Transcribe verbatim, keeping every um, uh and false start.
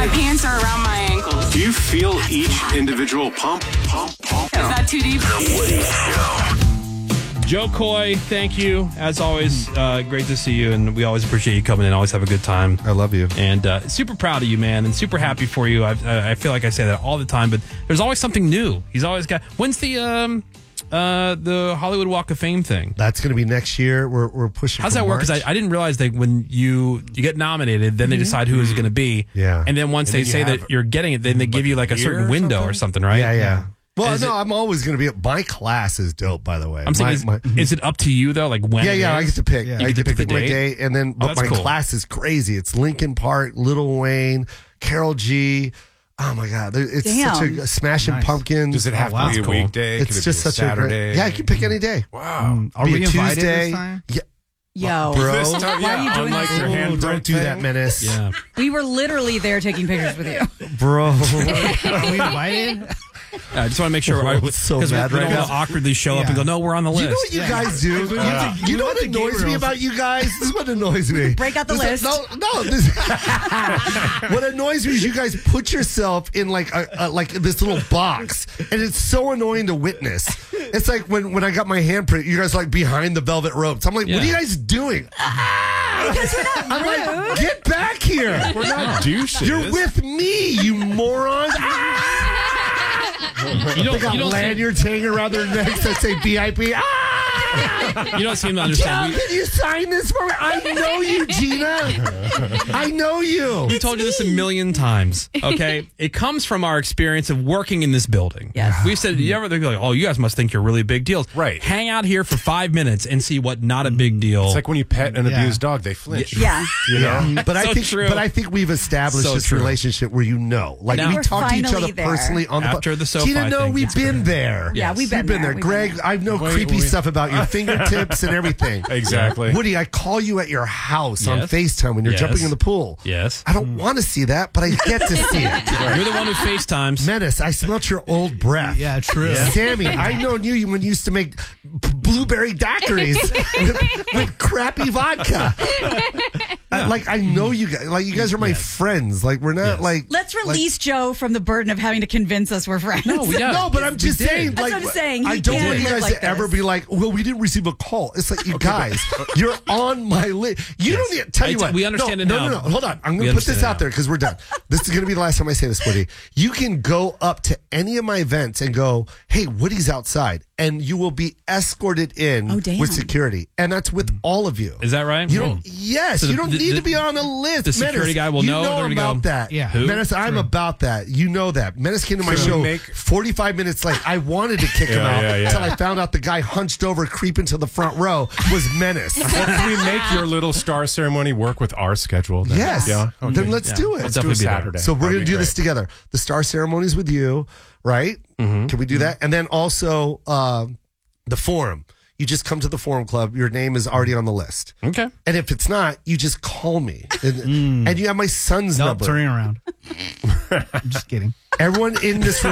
My pants are around my ankles. Do you feel each individual pump, pump, pump? Is that too deep? The Woody Show. Joe Coy, thank you. As always, uh, great to see you, and we always appreciate you coming in. Always have a good time. I love you. And uh, super proud of you, man, and super happy for you. I, I feel like I say that all the time, but there's always something new. He's always got... When's the um, uh, the Hollywood Walk of Fame thing? That's going to be next year. We're we're pushing How's that work? Because I, I didn't realize that when you, you get nominated, then they decide who it's going to be. Yeah. And then once And they then you say have- that you're getting it, then they give you like a year certain or window something? or something, right? Yeah, yeah. Well, Is no, it- I'm always going to be... My class is dope, by the way. I'm saying, My- is, my- is it up to you, though? Like when Yeah, it yeah, I is? get to pick. You I get get to pick the my date? day, and then Oh, but that's my cool. class is crazy. It's Linkin Park, Lil Wayne, Carol G. Oh my God, there- it's Damn. such a Smashing Nice. Pumpkins. Does it have wow. to be a That's cool. weekday? Could It's it just be a such a Saturday? great. Yeah, you can pick any day. Wow. Are Be we a invited Tuesday. this time? Yeah, Yo, bro. This time, Why yeah, are you doing unlike that? your Ooh, handprint don't do that, thing. Menace. Yeah. we were literally there taking pictures with you. Bro. Are we invited? Uh, I just want to make sure I'm so because mad we, we right don't want to now. awkwardly show up and go, no, we're on the You list. know what you Yeah. guys do? You have to- you know you what have to annoys me Gabriel's- about you guys? This is what annoys me. Break out the This- list. No, no. This, what annoys me is you guys put yourself in like a, a like this little box, and it's so annoying to witness. It's like when when I got my handprint, you guys are like behind the velvet ropes. I'm like, what are you Yeah. guys doing? I'm like, get back here. We're not douches. You're with me, you morons. You don't, They got you, don't seem, lanyards hanging around their necks that say V I P. Ah! you don't seem to Joe, understand. We, can you sign this for me? I know you, Gina. I know you. we told you this a million times, okay? It comes from our experience of working in this building. Yes. We said, you ever think like, oh, you guys must think you're really big deals. Right. Hang out here for five minutes and see what not a big deal. It's like when you pet an Yeah. abused dog, they flinch. Yeah. You know? But I So think, true. but I think we've established So this true. relationship where you know, like Now- we We're talk to each finally other there. personally on the After po- the SoFi Gina, no, thing. we've been there. Yeah, we've We've been been there. there. We've Greg, been I know Wait, creepy wait. stuff about your fingertips and everything. Exactly. Woody, I call you at your house on Yes. FaceTime when you're Yes. jumping in the pool. Yes. I don't want to see that, but I get to see it. You're the one who FaceTimes. Menace, I smelt your old breath. Yeah, true. Sammy, I known you when you used to make b- blueberry daiquiris with, with crappy vodka. I, like I know you guys. Like you guys are my friends. Like we're not Yes. like. Let's release Joe from the burden of having to convince us we're friends. No, we- yeah. No, but I'm just did. saying. That's Like what I'm saying. I He don't can't want you live guys like to ever this. be like, well, we didn't receive a call. It's like you guys, you're on my list. You don't need. Tell you It's- what. we understand no, it no, now. No, no, Hold on. I'm We going to put understand this it out now. there because we're done. This is going to be the last time I say this, Woody. You can go up to any of my events and go, "Hey, Woody's outside," and you will be escorted in Oh, damn. with security, and that's with all of you. Is that right? You don't. Yes, So the- you don't the- need the- to be on a list. the security Menace, guy will you know know they're I'm gonna about go, that. Yeah. Who? Menace, I'm about that. You know that. Menace came to my Should we show make- forty-five minutes late. I wanted to kick him Yeah, out yeah, yeah. until I found out the guy hunched over, creeping to the front row was Menace. Can we make your little star ceremony work with our schedule? Then? Yes. Yeah. Okay. Then let's Yeah. do it. Let's Let's do a definitely be there. Saturday. so we're That'd going to be do this great. together. The star ceremonies with you, right? Mm-hmm. Can we do that? And then also uh, the forum. You just come to the forum club. Your name is already on the list. Okay. And if it's not, you just call me. And, and you have my son's Nope, number. turning around. I'm just kidding. Everyone in this room